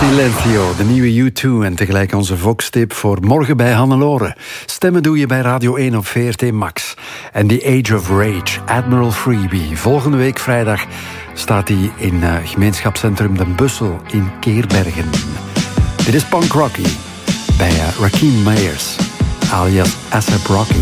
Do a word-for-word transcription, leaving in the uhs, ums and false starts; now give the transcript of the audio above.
Silencio, de nieuwe U twee en tegelijk onze Vox-tip voor morgen bij Hannelore. Stemmen doe je bij Radio één op V R T Max. En The Age of Rage, Admiral Freebie. Volgende week vrijdag staat hij in uh, gemeenschapscentrum Den Bussel in Keerbergen. Dit is Punk Rocky bij uh, Rakim Mayers, alias A$AP Rocky.